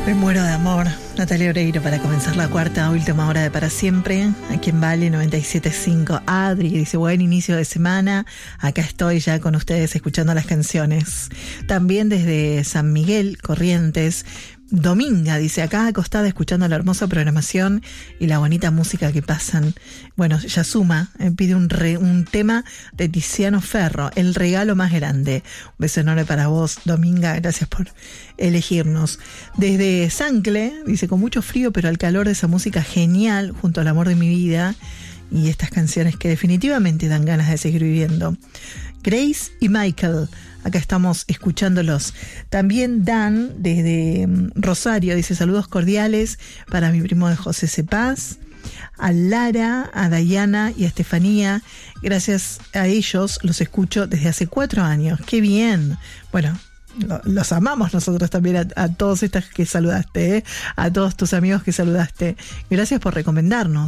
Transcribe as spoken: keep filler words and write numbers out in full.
Me muero de amor. Natalia Oreiro para comenzar la cuarta última hora de Para Siempre, aquí en Vale noventa y siete punto cinco. Adri dice, buen inicio de semana. Acá estoy ya con ustedes escuchando las canciones. También desde San Miguel, Corrientes, Dominga dice, acá acostada escuchando la hermosa programación y la bonita música que pasan. Bueno, Yasuma eh, pide un, re, un tema de Tiziano Ferro, El regalo más grande. Un beso enorme para vos, Dominga, gracias por elegirnos. Desde Sancle, dice, con mucho frío, pero al calor de esa música genial, junto al amor de mi vida, y estas canciones que definitivamente dan ganas de seguir viviendo. Grace y Michael, acá estamos escuchándolos. También Dan, desde Rosario, dice, saludos cordiales para mi primo de José Cepaz, a Lara, a Dayana y a Estefanía. Gracias a ellos los escucho desde hace cuatro años. ¡Qué bien! Bueno, los amamos nosotros también a, a todos estas que saludaste, ¿eh? A todos tus amigos que saludaste. Gracias por recomendarnos.